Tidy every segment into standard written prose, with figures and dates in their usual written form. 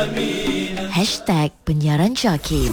#penyiaran Jakim.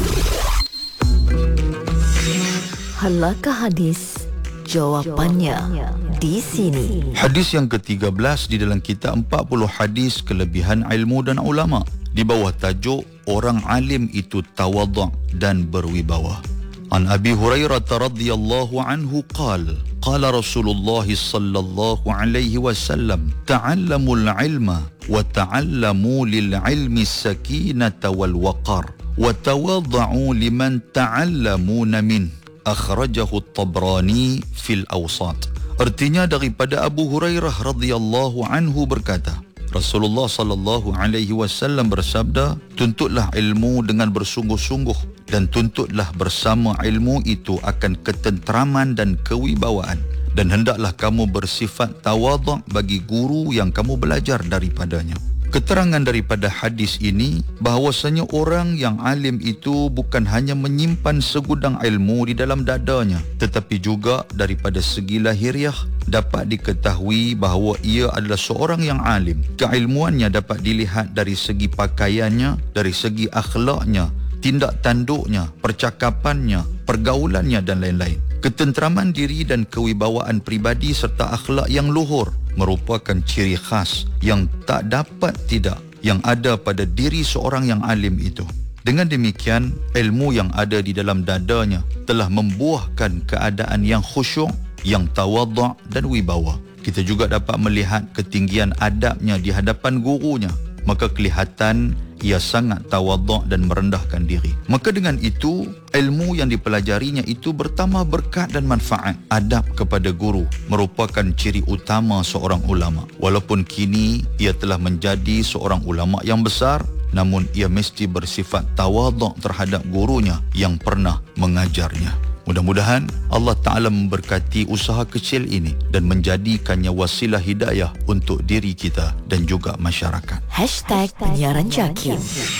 Halakah hadis? Jawapannya di sini. Hadis yang ke-13 di dalam kitab 40 hadis kelebihan ilmu dan ulama, di bawah tajuk orang alim itu tawadhu' dan berwibawa. An Abi Hurairah radhiyallahu anhu qala Rasulullah sallallahu alaihi wasallam ta'allamul ilma wa ta'allamu lil ilmi sakinata wal waqar wa tawadhu' liman ta'allamuna min. Akhrajahu at-Tabrani fil Awsat. Artinya daripada Abu Hurairah radhiyallahu anhu berkata, Rasulullah sallallahu alaihi wasallam bersabda, tuntutlah ilmu dengan bersungguh-sungguh dan tuntutlah bersama ilmu itu akan ketenteraman dan kewibawaan, dan hendaklah kamu bersifat tawadhu' bagi guru yang kamu belajar daripadanya. Keterangan daripada hadis ini bahawasanya orang yang alim itu bukan hanya menyimpan segudang ilmu di dalam dadanya, tetapi juga daripada segi lahiriah dapat diketahui bahawa ia adalah seorang yang alim. Keilmuannya dapat dilihat dari segi pakaiannya, dari segi akhlaknya, tindak tanduknya, percakapannya, pergaulannya dan lain-lain. Ketenteraman diri dan kewibawaan pribadi serta akhlak yang luhur merupakan ciri khas yang tak dapat tidak yang ada pada diri seorang yang alim itu. Dengan demikian, ilmu yang ada di dalam dadanya telah membuahkan keadaan yang khusyuk, yang tawadhu' dan wibawa. Kita juga dapat melihat ketinggian adabnya di hadapan gurunya. Maka kelihatan ia sangat tawadhu' dan merendahkan diri. Maka dengan itu, ilmu yang dipelajarinya itu bertambah berkat dan manfaat. Adab kepada guru merupakan ciri utama seorang ulama. Walaupun kini ia telah menjadi seorang ulama yang besar, namun ia mesti bersifat tawadhu' terhadap gurunya yang pernah mengajarnya. Mudah-mudahan Allah Ta'ala memberkati usaha kecil ini dan menjadikannya wasilah hidayah untuk diri kita dan juga masyarakat. #penyiaran Jakim.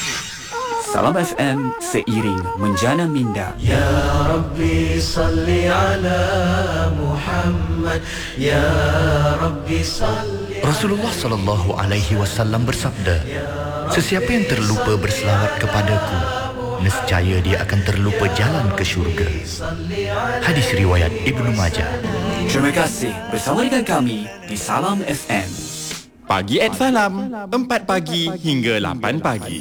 Salam FM seiring menjana minda. Ya Rabbi salli ala Muhammad. Ya Rabbi salli. Rasulullah sallallahu alaihi wasallam bersabda, sesiapa yang terlupa berselawat kepadaku, nescaya dia akan terlupa jalan ke syurga. Hadis riwayat Ibnu Majah. Terima kasih bersama dengan kami di Salam FM. Pagi at Salam, 4 pagi hingga 8 pagi.